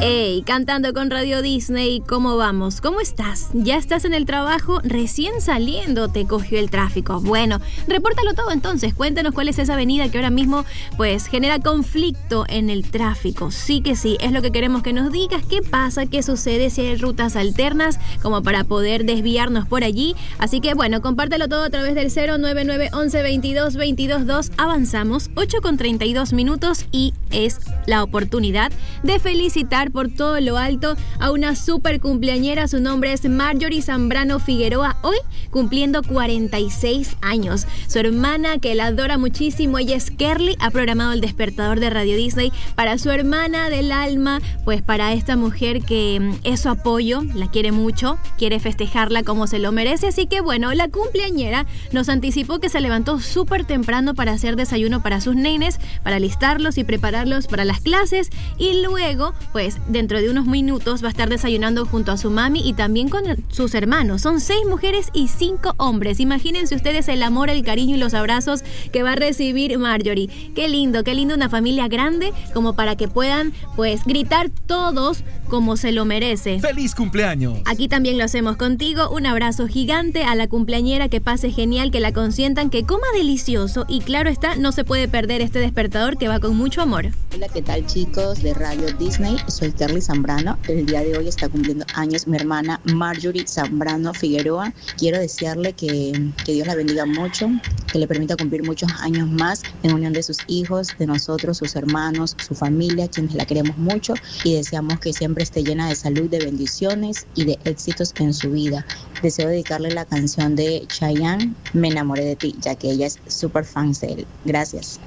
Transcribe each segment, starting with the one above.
Hey, cantando con Radio Disney, ¿cómo vamos? ¿Cómo estás? ¿Ya estás en el trabajo? ¿Recién saliendo te cogió el tráfico? Bueno, repórtalo todo entonces, cuéntanos cuál es esa avenida que ahora mismo pues genera conflicto en el tráfico. Sí que sí, es lo que queremos que nos digas, qué pasa, qué sucede, si hay rutas alternas como para poder desviarnos por allí. Así que bueno, compártelo todo a través del 099 11 22 22 2. Avanzamos 8:32 minutos y es la oportunidad de felicitar por todo lo alto a una super cumpleañera. Su nombre es Marjorie Zambrano Figueroa, hoy cumpliendo 46 años. Su hermana, que la adora muchísimo, ella es Kerly, ha programado el despertador de Radio Disney para su hermana del alma, pues para esta mujer que es su apoyo, la quiere mucho, quiere festejarla como se lo merece. Así que bueno, la cumpleañera nos anticipó que se levantó súper temprano para hacer desayuno para sus nenes, para alistarlos y prepararlos para las clases, y luego pues dentro de unos minutos va a estar desayunando junto a su mami y también con sus hermanos. Son 6 mujeres y 5 hombres. Imagínense ustedes el amor, el cariño y los abrazos que va a recibir Marjorie. Qué lindo una familia grande como para que puedan pues gritar todos como se lo merece. ¡Feliz cumpleaños! Aquí también lo hacemos contigo. Un abrazo gigante a la cumpleañera, que pase genial, que la consientan, que coma delicioso y claro está, no se puede perder este despertador que va con mucho amor. Hola, ¿qué tal chicos de Radio Disney? Soy Kerly Zambrano. El día de hoy está cumpliendo años mi hermana Marjorie Zambrano Figueroa. Quiero desearle que Dios la bendiga mucho, que le permita cumplir muchos años más en unión de sus hijos, de nosotros, sus hermanos, su familia, quienes la queremos mucho y deseamos que siempre esté llena de salud, de bendiciones y de éxitos en su vida. Deseo dedicarle la canción de Chayanne, Me enamoré de ti, ya que ella es súper fan de él. Gracias.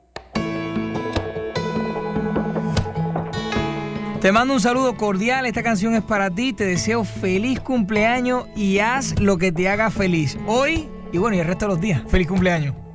Te mando un saludo cordial, esta canción es para ti, te deseo feliz cumpleaños y haz lo que te haga feliz hoy y bueno, y el resto de los días. Feliz cumpleaños.